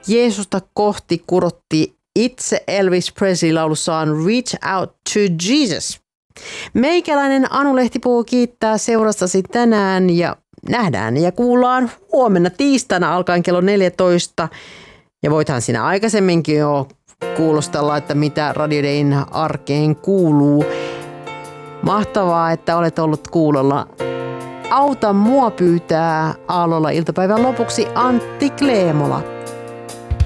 Jeesusta kohti kurotti itse Elvis Presley laulussaan Reach Out to Jesus. Meikäläinen Anu Lehtipuu kiittää seurastasi tänään ja nähdään ja kuullaan huomenna tiistaina alkaen kello 14. Ja voithan sinä aikaisemminkin jo kuulostella, että mitä Radio Dayn arkeen kuuluu. Mahtavaa, että olet ollut kuulolla. Auta mua pyytää Aallolla iltapäivän lopuksi Antti Kleemola.